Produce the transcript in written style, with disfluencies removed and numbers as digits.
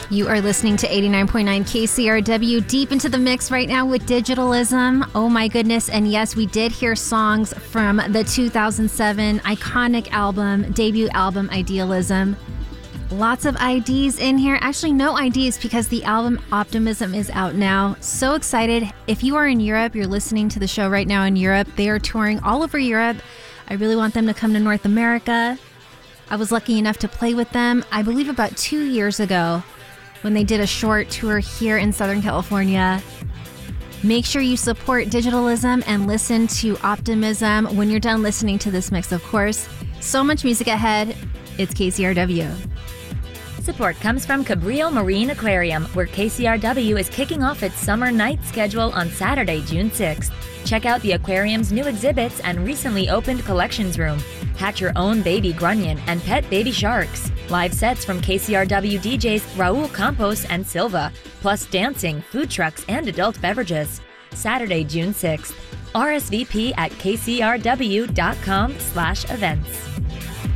You are listening to 89.9 KCRW, deep into the mix right now with Digitalism. Oh my goodness. And yes, we did hear songs from the 2007 iconic album, debut album, Idealism. Lots of IDs in here. Actually, no IDs because the album Optimism is out now. So excited. If you are in Europe, you're listening to the show right now in Europe. They are touring all over Europe. I really want them to come to North America. I was lucky enough to play with them, I believe about 2 years ago, when they did a short tour here in Southern California. Make sure you support Digitalism and listen to Optimism when you're done listening to this mix, of course. So much music ahead. It's KCRW. Support comes from Cabrillo Marine Aquarium, where KCRW is kicking off its summer night schedule on Saturday, June 6th. Check out the aquarium's new exhibits and recently opened collections room. Hatch your own baby grunion and pet baby sharks. Live sets from KCRW DJs Raul Campos and Silva, plus dancing, food trucks, and adult beverages. Saturday, June 6th. RSVP at kcrw.com/events.